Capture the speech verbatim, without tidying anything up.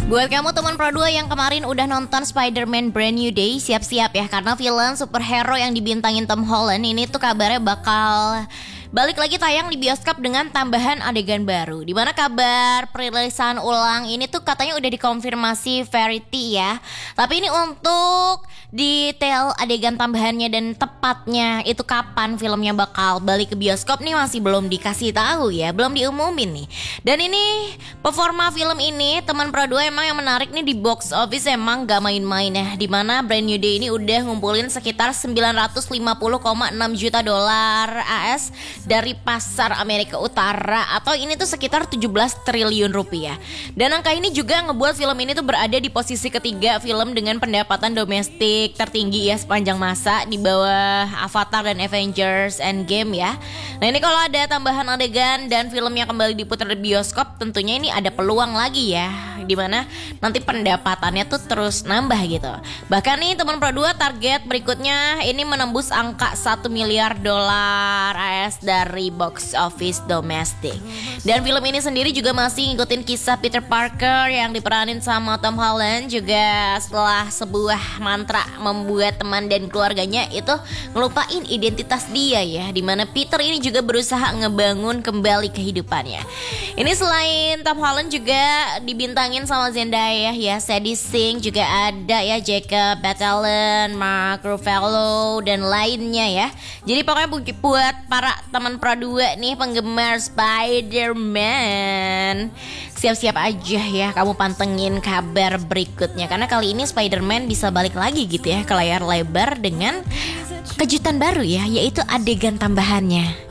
Buat kamu teman Pro dua yang kemarin udah nonton Spider-Man Brand New Day, siap-siap ya, karena film superhero yang dibintangin Tom Holland ini tuh kabarnya bakal balik lagi tayang di bioskop dengan tambahan adegan baru. Dimana kabar perilisan ulang ini tuh katanya udah dikonfirmasi Verity ya. Tapi ini untuk detail adegan tambahannya dan tepatnya itu kapan filmnya bakal balik ke bioskop nih masih belum dikasih tahu ya, belum diumumin nih. Dan ini performa film ini teman Pro dua emang yang menarik nih di box office emang gak main-main ya. Dimana Brand New Day ini udah ngumpulin sekitar sembilan ratus lima puluh koma enam juta dolar A S dari pasar Amerika Utara, atau ini tuh sekitar tujuh belas triliun rupiah. Dan angka ini juga ngebuat film ini tuh berada di posisi ketiga film dengan pendapatan domestik tertinggi ya sepanjang masa, di bawah Avatar dan Avengers Endgame ya. Nah ini kalau ada tambahan adegan dan filmnya kembali diputar di bioskop, tentunya ini ada peluang lagi ya, dimana nanti pendapatannya tuh terus nambah gitu. Bahkan nih teman Pro dua target berikutnya ini menembus angka satu miliar dolar A S dari box office domestik. Dan film ini sendiri juga masih ngikutin kisah Peter Parker yang diperanin sama Tom Holland, juga setelah sebuah mantra membuat teman dan keluarganya itu ngelupain identitas dia ya, dimana Peter ini juga berusaha ngebangun kembali kehidupannya. Ini selain Tom Holland juga dibintangin sama Zendaya ya, Sadie Sink juga ada ya, Jacob Batalon, Mark Ruffalo dan lainnya ya. Jadi pokoknya buat para teman Pro dua nih penggemar Spider-Man, siap-siap aja ya kamu pantengin kabar berikutnya, karena kali ini Spider-Man bisa balik lagi gitu ya ke layar lebar dengan kejutan baru ya, yaitu adegan tambahannya.